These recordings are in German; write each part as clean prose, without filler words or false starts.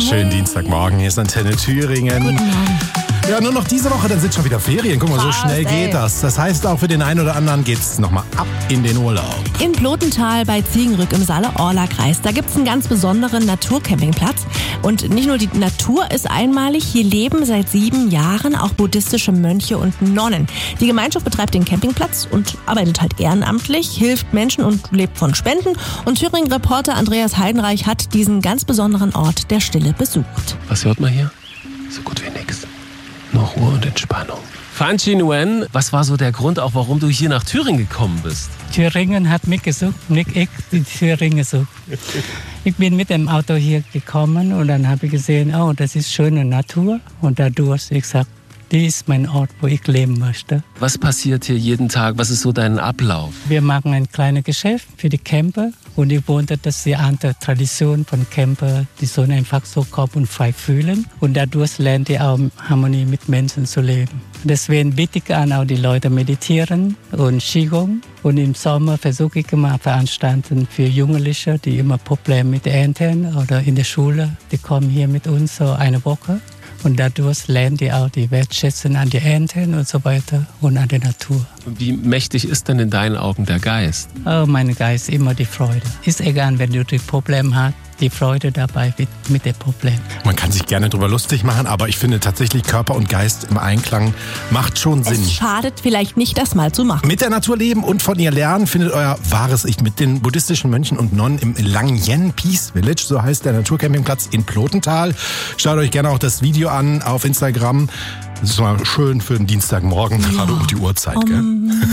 Schönen Dienstagmorgen, hier ist Antenne Thüringen. Guten Morgen. Ja, nur noch diese Woche, dann sind schon wieder Ferien. Guck mal, so schnell geht das. Das heißt, auch für den einen oder anderen geht's nochmal ab in den Urlaub. In Plotental bei Ziegenrück im Saale-Orla-Kreis, da gibt's einen ganz besonderen Naturcampingplatz. Und nicht nur die Natur ist einmalig, hier leben seit 7 Jahren auch buddhistische Mönche und Nonnen. Die Gemeinschaft betreibt den Campingplatz und arbeitet halt ehrenamtlich, hilft Menschen und lebt von Spenden. Und Thüringen-Reporter Andreas Heidenreich hat diesen ganz besonderen Ort der Stille besucht. Was hört man hier? So gut wie nix. Nur Ruhe und Entspannung. Fan Chi Nguyen, was war so der Grund, auch warum du hier nach Thüringen gekommen bist? Thüringen hat mich gesucht, nicht ich die Thüringen gesucht. Ich bin mit dem Auto hier gekommen und dann habe ich gesehen, oh, das ist schöne Natur. Und dadurch, ich sage, dies ist mein Ort, wo ich leben möchte. Was passiert hier jeden Tag? Was ist so dein Ablauf? Wir machen ein kleines Geschäft für die Camper. Und ich wundere, dass die andere Tradition von Camper, die sollen einfach so kopf- und frei fühlen. Und dadurch lernen die auch Harmonie mit Menschen zu leben. Deswegen biete ich an, auch die Leute meditieren und Qigong. Und im Sommer versuche ich immer Veranstaltungen für Jugendliche, die immer Probleme mit Enten oder in der Schule. Die kommen hier mit uns so eine Woche. Und dadurch lernen die auch die Wertschätzung an die Enten und so weiter und an der Natur. Wie mächtig ist denn in deinen Augen der Geist? Oh, mein Geist, immer die Freude. Ist egal, wenn du die Probleme hast, die Freude dabei mit dem Problem. Man kann sich gerne drüber lustig machen, aber ich finde tatsächlich Körper und Geist im Einklang macht schon Sinn. Es schadet vielleicht nicht, das mal zu machen. Mit der Natur leben und von ihr lernen findet euer wahres Ich mit den buddhistischen Mönchen und Nonnen im Lang Yen Peace Village, so heißt der Naturcampingplatz in Plotental. Schaut euch gerne auch das Video an auf Instagram. Das ist mal schön für den Dienstagmorgen, gerade um die Uhrzeit, gell?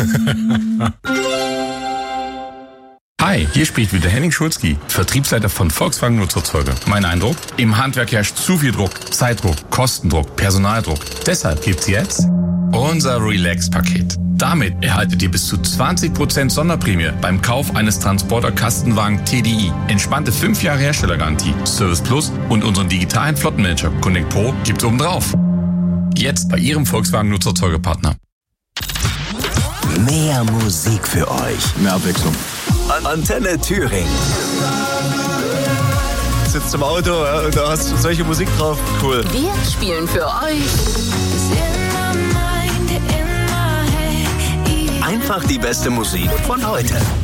Hi, hier spricht wieder Henning Schulzki, Vertriebsleiter von Volkswagen Nutzfahrzeuge. Mein Eindruck? Im Handwerk herrscht zu viel Druck, Zeitdruck, Kostendruck, Personaldruck. Deshalb gibt's jetzt unser Relax-Paket. Damit erhaltet ihr bis zu 20% Sonderprämie beim Kauf eines Transporter-Kastenwagen TDI. Entspannte 5 Jahre Herstellergarantie, Service Plus und unseren digitalen Flottenmanager Connect Pro gibt's obendrauf. Jetzt bei Ihrem Volkswagen Nutzfahrzeuge-Partner. Mehr Musik für euch. Mehr Abwechslung. Antenne Thüringen. Sitzt im Auto, ja, und da hast du solche Musik drauf. Cool. Wir spielen für euch Einfach die beste Musik von heute.